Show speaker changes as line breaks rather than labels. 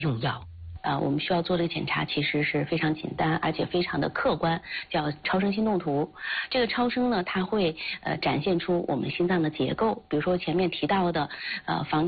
用药。
我们需要做的检查其实是非常简单，而且非常的客观，叫超声心动图。这个超声呢，它会展现出我们心脏的结构，比如说前面提到的房间。